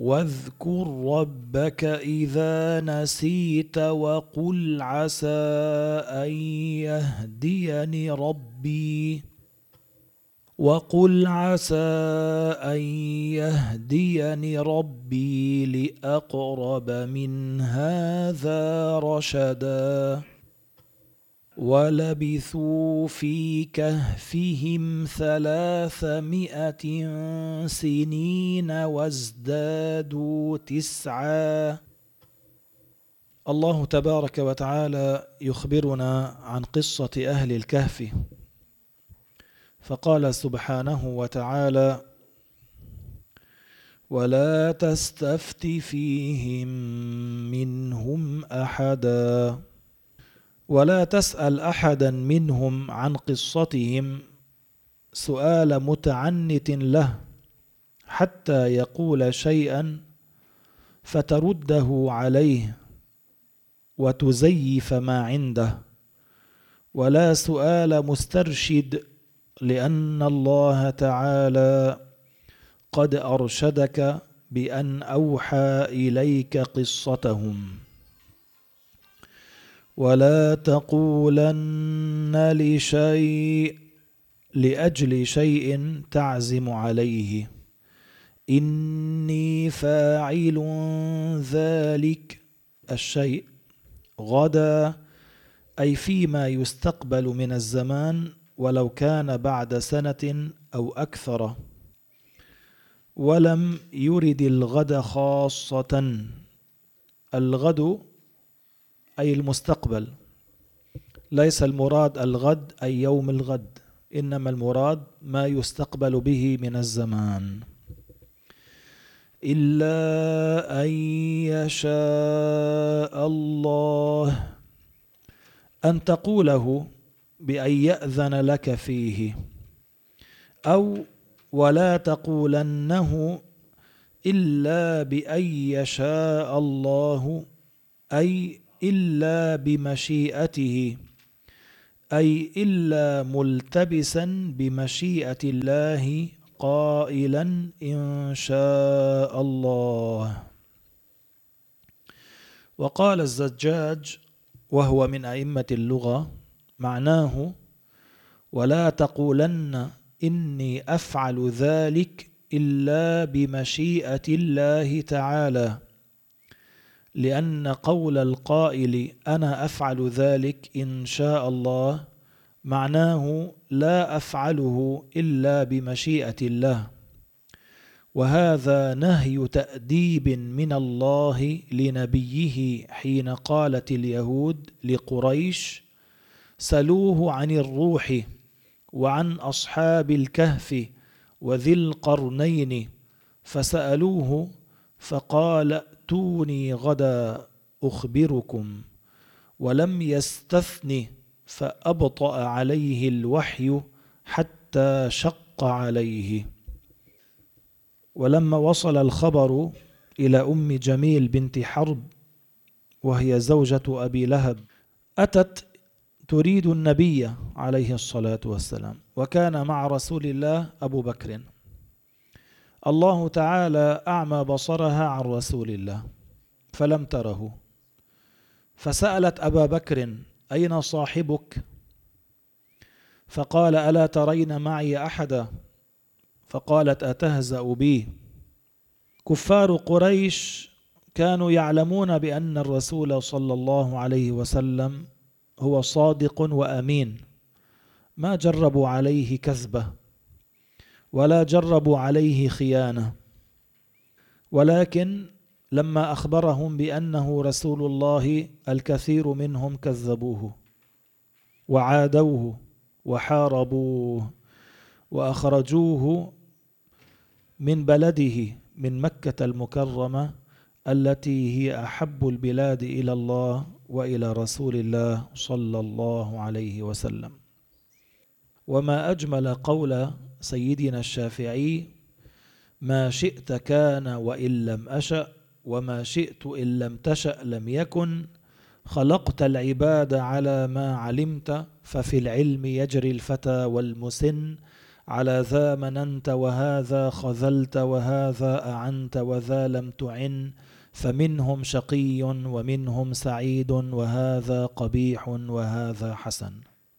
واذكر ربك إذا نسيت وقل عسى أن يهديني ربي لأقرب من هذا رشدا ولبثوا في كهفهم 300 سنين وازدادوا 9. الله تبارك وتعالى يخبرنا عن قصة أهل الكهف، فقال سبحانه وتعالى: ولا تستفت فيهم منهم أحدا، ولا تسأل أحدا منهم عن قصتهم سؤال متعنت له حتى يقول شيئا فترده عليه وتزيف ما عنده، ولا سؤال مسترشد، لأن الله تعالى قد أرشدك بأن أوحى إليك قصتهم. ولا تقولن لأجل شيء تعزم عليه إني فاعل ذلك الشيء غدا، أي فيما يستقبل من الزمان، ولو كان بعد سنة أو أكثر. ولم يرد الغد خاصة، الغد أي المستقبل، ليس المراد الغد أي يوم الغد، إنما المراد ما يستقبل به من الزمان. إلا أن يشاء الله، أن تقوله بأن يأذن لك فيه، أو ولا تقولنه إلا بأن يشاء الله، أي إلا بمشيئته، أي إلا ملتبسا بمشيئة الله قائلا إن شاء الله. وقال الزجاج وهو من أئمة اللغة معناه: ولا تقولن إني أفعل ذلك إلا بمشيئة الله تعالى، لأن قول القائل أنا أفعل ذلك إن شاء الله معناه لا أفعله إلا بمشيئة الله، وهذا نهي تأديب من الله لنبيه حين قالت اليهود لقريش: سلوه عن الروح وعن أصحاب الكهف وذي القرنين، فسألوه فقال ائتوني غدا أخبركم، ولم يستثن فأبطأ عليه الوحي حتى شق عليه. ولما وصل الخبر إلى أم جميل بنت حرب وهي زوجة أبي لهب، أتت تريد النبي عليه الصلاة والسلام، وكان مع رسول الله أبو بكر. الله تعالى أعمى بصرها عن رسول الله فلم تره، فسألت أبا بكر: أين صاحبك؟ فقال: ألا ترين معي أحدا؟ فقالت: أتهزأ بي؟ كفار قريش كانوا يعلمون بأن الرسول صلى الله عليه وسلم هو صادق وأمين، ما جربوا عليه كذبة ولا جربوا عليه خيانة، ولكن لما أخبرهم بأنه رسول الله الكثير منهم كذبوه وعادوه وحاربوه وأخرجوه من بلده، من مكة المكرمة التي هي أحب البلاد إلى الله وإلى رسول الله صلى الله عليه وسلم. وما أجمل قول سيدنا الشافعي: ما شئت كان وإن لم أشأ، وما شئت إن لم تشأ لم يكن، خلقت العباد على ما علمت، ففي العلم يجري الفتى والمسن، على ذا مننت وهذا خذلت وهذا أعنت وذا لم تعن، فمنهم شقي ومنهم سعيد وهذا قبيح وهذا حسن.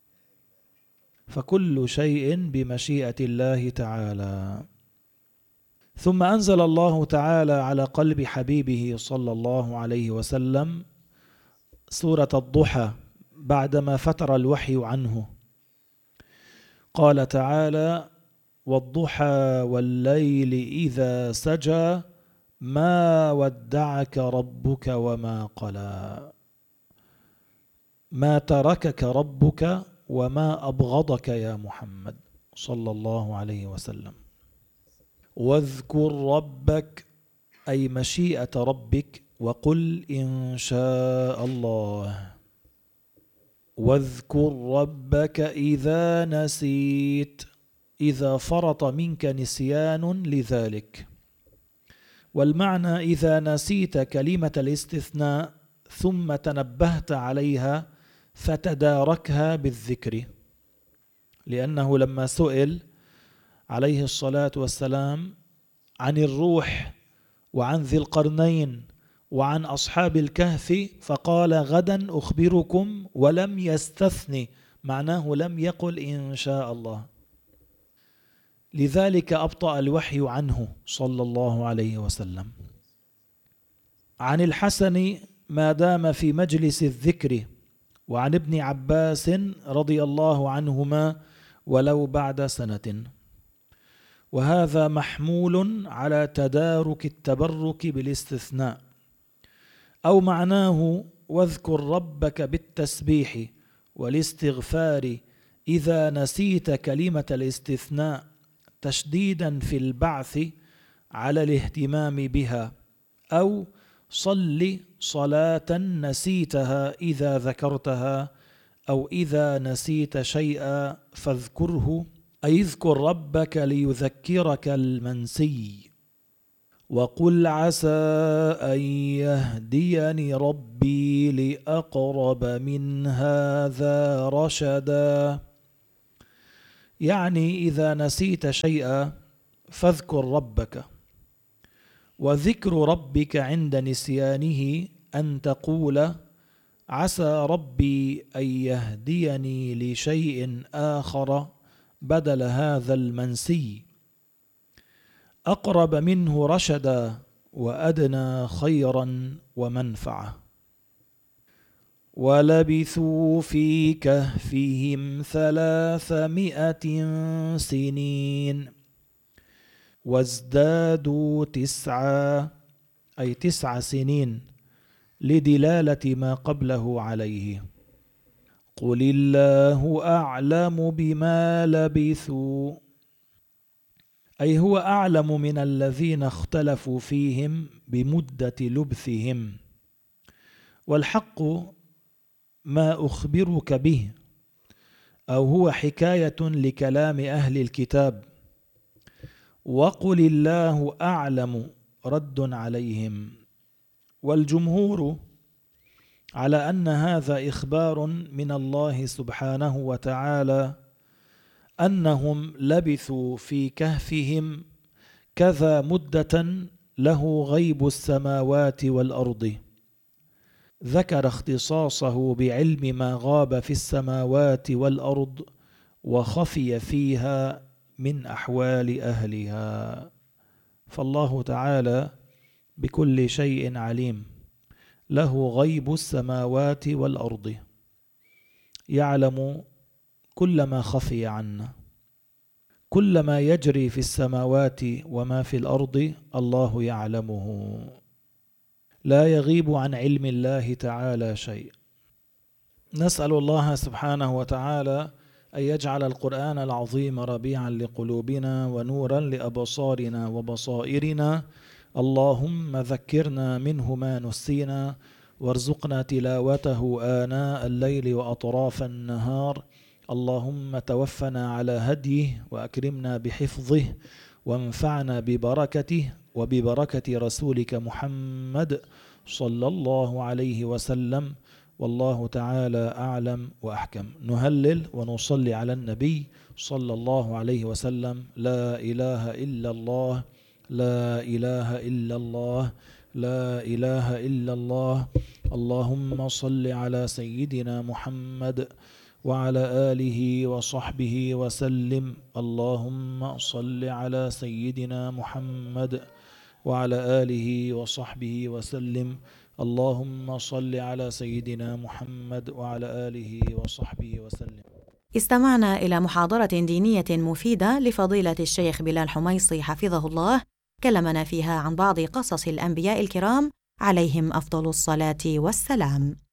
فكل شيء بمشيئة الله تعالى. ثم أنزل الله تعالى على قلب حبيبه صلى الله عليه وسلم سورة الضحى بعدما فتر الوحي عنه. قال تعالى: والضحى والليل إذا سجى ما ودعك ربك وما قلى. ما تركك ربك وما أبغضك يا محمد صلى الله عليه وسلم. واذكر ربك أي مشيئة ربك، وقل إن شاء الله. واذكر ربك إذا نسيت، إذا فرط منك نسيان لذلك. والمعنى إذا نسيت كلمة الاستثناء ثم تنبهت عليها فتداركها بالذكر. لأنه لما سئل عليه الصلاة والسلام عن الروح وعن ذي القرنين وعن أصحاب الكهف فقال: غدا أخبركم، ولم يستثني، معناه لم يقل إن شاء الله. لذلك أبطأ الوحي عنه صلى الله عليه وسلم. عن الحسن ما دام في مجلس الذكر، وعن ابن عباس رضي الله عنهما ولو بعد سنة. وهذا محمول على تدارك التبرك بالاستثناء، أو معناه: واذكر ربك بالتسبيح والاستغفار إذا نسيت كلمة الاستثناء، تشديدا في البعث على الاهتمام بها. أو صل صلاة نسيتها إذا ذكرتها، أو إذا نسيت شيئا فاذكره، أي اذكر ربك ليذكرك المنسي. وقل عسى أن يهديني ربي لأقرب من هذا رشدا. يعني إذا نسيت شيئا فاذكر ربك. وذكر ربك عند نسيانه أن تقول: عسى ربي أن يهديني لشيء آخر بدل هذا المنسي، أقرب منه رشدا وأدنى خيرا ومنفعة. ولبثوا في كهفهم 300 سنين وازدادوا 9، أي 9 سنين، لدلالة ما قبله عليه. قل الله أعلم بما لبثوا، أي هو أعلم من الذين اختلفوا فيهم بمدة لبثهم. والحق ما أخبرك به، أو هو حكاية لكلام أهل الكتاب. وقل الله أعلم رد عليهم. والجمهور على أن هذا إخبار من الله سبحانه وتعالى أنهم لبثوا في كهفهم كذا مدة له غيب السماوات والأرض. ذكر اختصاصه بعلم ما غاب في السماوات والأرض وخفي فيها من أحوال أهلها. فالله تعالى بكل شيء عليم، له غيب السماوات والأرض، يعلم كل ما خفي عنا. كل ما يجري في السماوات وما في الأرض الله يعلمه، لا يغيب عن علم الله تعالى شيء. نسأل الله سبحانه وتعالى أن يجعل القرآن العظيم ربيعا لقلوبنا ونورا لأبصارنا وبصائرنا. اللهم ذكرنا منه ما نسينا، وارزقنا تلاوته آناء الليل وأطراف النهار. اللهم توفنا على هديه وأكرمنا بحفظه، وانفعنا ببركته وببركة رسولك محمد صلى الله عليه وسلم. والله تعالى أعلم وأحكم. نهلل ونصلي على النبي صلى الله عليه وسلم: لا إله إلا الله، لا إله إلا الله، لا إله إلا الله. اللهم صل على سيدنا محمد وعلى آله وصحبه وسلم. اللهم صل على سيدنا محمد وعلى آله وصحبه وسلم. اللهم صل على سيدنا محمد وعلى آله وصحبه وسلم. استمعنا إلى محاضرة دينية مفيدة لفضيلة الشيخ بلال حميصي حفظه الله، كلمنا فيها عن بعض قصص الأنبياء الكرام عليهم أفضل الصلاة والسلام.